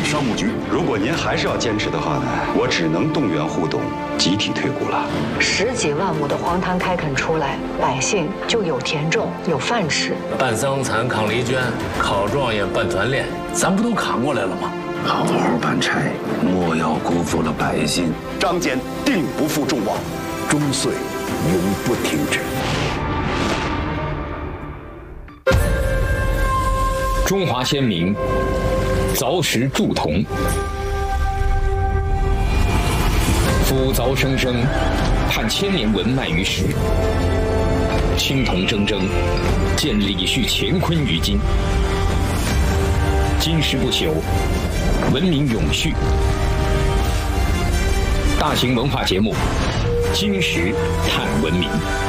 商务局。 如果您还是要坚持的话呢，我只能动员互动，集体退股了。 10几万亩的荒滩开垦出来，百姓就有田种，有饭吃。 办桑蚕、扛犁圈、考状元、办团练，咱不都扛过来了吗？ 好好办差，莫要辜负了百姓。 张坚定不负众望， 终岁永不停止。 中华先民凿石铸铜，夫凿生生，探千年文脉于石。青铜铮铮，见李旭乾坤于今。金石不朽，文明永续。大型文化节目《金石探文明》。